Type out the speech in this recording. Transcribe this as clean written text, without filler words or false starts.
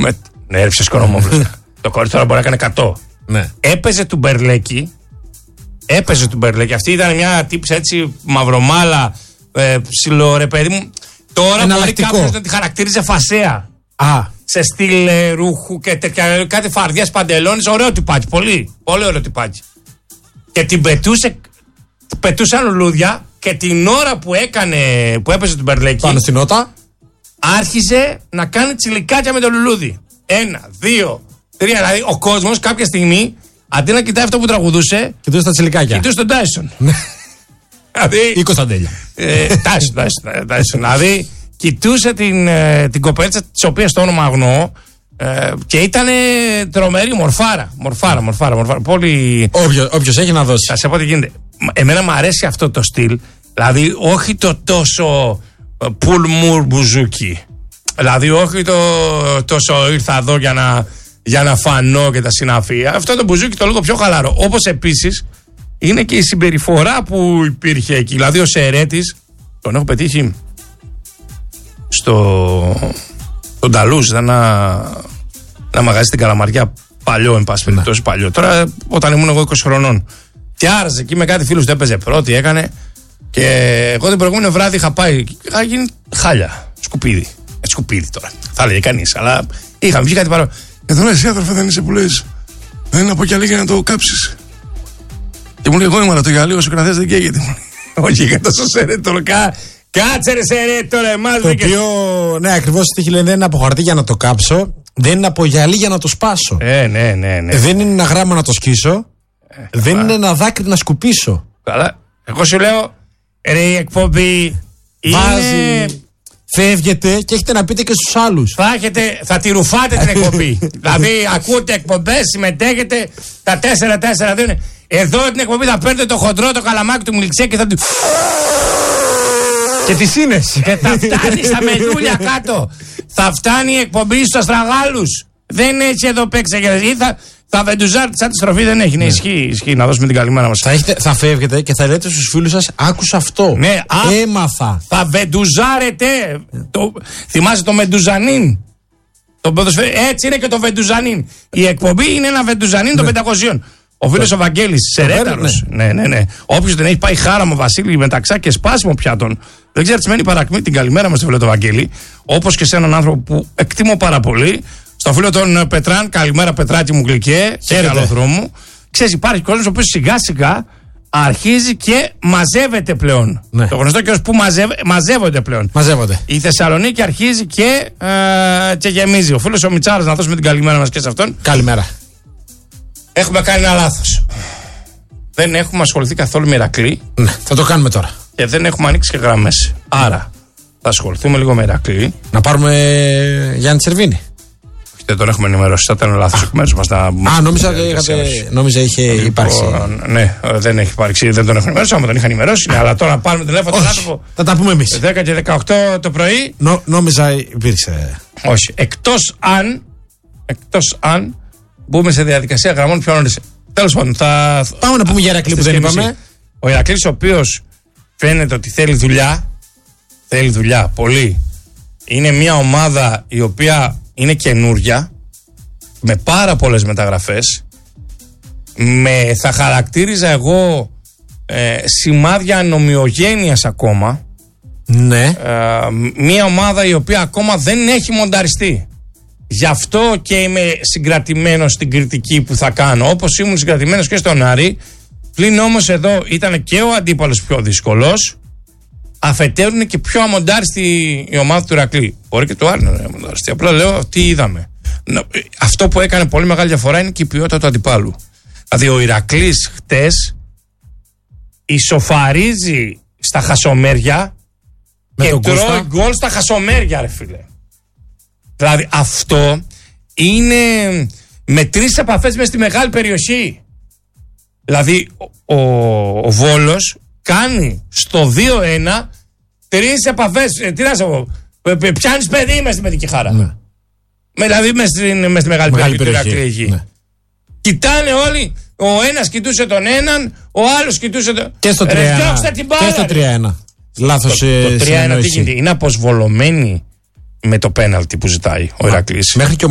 Ναι, έριψε Οικονομόπουλος. Το κορίτσι τώρα μπορεί να κάνει 100. Ναι. Έπαιζε του Μπερλέκη. Αυτή ήταν μια τύψη έτσι μαυρομάλα, ψηλό ρε παιδί μου. Τώρα μπορεί κάποιος να τη χαρακτήριζε φασέα. Σε στυλ ρούχου και τέτοια. Κάτι φαρδιάς παντελόνες. Ωραίο τυπάκι. Πολύ ωραίο τυπάκι. Και την πετούσαν λουλούδια και την ώρα που έπαιζε του Μπερλέκη. Πάνω στην νότα. Άρχισε να κάνει τσιλικάκια με το λουλούδι. 1, 2, 3. Δηλαδή ο κόσμος κάποια στιγμή αντί να κοιτάει αυτό που τραγουδούσε. Κοιτούσε τα τσιλικάκια. Κοιτούσε τον Τάισον. Δηλαδή. Ή Κωνσταντέλια. Τάισον. Δηλαδή κοιτούσε την κοπέλα τη οποία το όνομα αγνοώ. Και ήταν τρομερή μορφάρα. Πολύ. Όποιος έχει να δώσει. Θα σε πω τι γίνεται. Εμένα μου αρέσει αυτό το στυλ. Δηλαδή, όχι το τόσο πουλμουρ μπουζούκι. Δηλαδή, όχι το τόσο ήρθα εδώ για να φανώ και τα συναφεία. Αυτό το μπουζούκι το λίγο πιο χαλαρό. Όπως επίσης είναι και η συμπεριφορά που υπήρχε εκεί. Δηλαδή, ο Σερέτης τον έχω πετύχει στον Ταλούς. Ήταν ένα μαγαζί στην Καλαμαριά. Παλιό, εν πάση περιπτώσει, παλιό. Τώρα, όταν ήμουν εγώ 20 χρονών. Και άραζε εκεί με κάτι φίλους του, έπαιζε πρώτη, έκανε. Και εγώ την προηγούμενη βράδυ είχα πάει. Είχα γίνει χάλια. Σκουπίδι. Σκουπίδι τώρα. Θα έλεγε κανείς. Αλλά είχαμε βγει κάτι παρόν. Εδώ εσύ, αδερφέ, δεν είσαι που λες. Δεν είναι από γυαλί για να το κάψεις. Και μου λέει: εγώ ήμουν το γυαλί, ο Σοκρατές δεν καίγεται. Όχι, για τόσο Σερέτο. Κάτσε ρε Σερέτο, ρε εμάς. Το οποίο, ναι, ακριβώς η τύχη λέει: δεν είναι από χαρτί για να το κάψω. Δεν είναι από γυαλί για να το σπάσω. Ναι. Δεν είναι ένα γράμμα να το σκίσω. Δεν είναι ένα δάκρυ να σκουπίσω. Καλά. Εγώ σου λέω, ρε, η εκπομπή βάζει, φεύγετε και έχετε να πείτε και στους άλλους. Θα τη ρουφάτε την εκπομπή. Δηλαδή, ακούτε εκπομπές, συμμετέχετε, τα 4-4 δίνουν. Εδώ την εκπομπή θα παίρνετε το χοντρό, το καλαμάκι του Μιλξέ και θα του. Και τη σύνεση. Και θα φτάνει στα μενούλια κάτω. Θα φτάνει η εκπομπή στους αστραγάλους. Δεν είναι έτσι εδώ παίξε. Ή θα βεντουζάρετε σαν τη στροφή, δεν έχει. Ναι, ισχύει. Να δώσουμε την καλημέρα μας. Θα φεύγετε και θα λέτε στους φίλους σας: άκουσα αυτό. Ναι, έμαθα. Θα βεντουζάρετε. Θυμάσαι το Μεντουζανίν. Έτσι είναι και το Βεντουζανίν. Η εκπομπή είναι ένα Βεντουζανίν των 500. Ο φίλος ο Βαγγέλης, Σερέταρος. Ναι. Όποιος δεν έχει πάει χάραμο Βασίλη μεταξά και σπάσιμο πιάτων, δεν ξέρει τι σημαίνει παρακμή. Την καλημέρα μας στο φίλο τον Βαγγέλη. Όπως και σε έναν άνθρωπο που εκτιμώ πάρα πολύ. Στο φίλο τον Πετράν, καλημέρα Πετράκη μου γλυκέ. Καλό δρόμο. Ξέρεις, υπάρχει κόσμος ο οποίος σιγά σιγά αρχίζει και μαζεύεται πλέον. Ναι. Το γνωστό και που μαζεύονται πλέον. Η Θεσσαλονίκη αρχίζει και γεμίζει. Ο φίλος ο Μιτσάρας, να δώσουμε την καλημέρα μας και σε αυτόν. Καλημέρα. Έχουμε κάνει ένα λάθος. Δεν έχουμε ασχοληθεί καθόλου με Ηρακλή. Ναι, θα το κάνουμε τώρα. Και δεν έχουμε ανοίξει και γραμμές. Άρα θα ασχοληθούμε λίγο με Ηρακλή. Να πάρουμε Γιάννη Τσερβίνη. Δεν τον έχουμε ενημερώσει. Θα ήταν λάθος εκ μέρους μας. Νόμιζα είχε υπάρξει. Ναι, δεν έχει υπάρξει. Δεν τον έχω ενημερώσει. Άμα τον είχα ενημερώσει. Ναι, αλλά τώρα να πάρουμε τηλέφωνο τον άνθρωπο. Θα τα πούμε εμείς. 10 και 18 το πρωί. Νόμιζα υπήρξε. Όχι. Εκτός αν μπούμε σε διαδικασία γραμμών πιο νωρίς. Τέλος πάντων, πάμε να πούμε για Ηρακλή που δεν είπαμε. Ο Ηρακλής, ο οποίος φαίνεται ότι θέλει δουλειά πολύ. Είναι μια ομάδα η οποία είναι καινούρια, με πάρα πολλές μεταγραφές, θα χαρακτήριζα εγώ σημάδια ανομοιογένειας ακόμα. Ναι. Μια ομάδα η οποία ακόμα δεν έχει μονταριστεί. Γι' αυτό και είμαι συγκρατημένος στην κριτική που θα κάνω, όπως ήμουν συγκρατημένος και στον Άρη. Πλην όμως εδώ ήταν και ο αντίπαλος πιο δύσκολος, αφετέρου είναι και πιο αμοντάριστη η ομάδα του Ηρακλή. Μπορεί και το Άρη να είναι αμοντάριστη. Απλά λέω τι είδαμε. Αυτό που έκανε πολύ μεγάλη διαφορά είναι και η ποιότητα του αντιπάλου. Δηλαδή ο Ηρακλής χτες ισοφαρίζει στα χασομέρια και τρώει γκολ στα χασομέρια, ρε φίλε. Δηλαδή αυτό είναι με 3 επαφές μέσα στη μεγάλη περιοχή. Δηλαδή ο Βόλος κάνει στο 2-1 3 επαφές. Τι να σε πω, πιάνεις παιδί μες στη Μετική Χάρα. Ναι. Δηλαδή μες στη μεγάλη περιοχή. Ναι. Κοιτάνε όλοι. Ο ένας κοιτούσε τον έναν, ο άλλος κοιτούσε τον. Και στο 3-1. Και στο 3-1. Λάθος. Το 3-1 τι γίνεται, είναι αποσβολωμένη με το πέναλτι που ζητάει ο Ηρακλής. Μέχρι και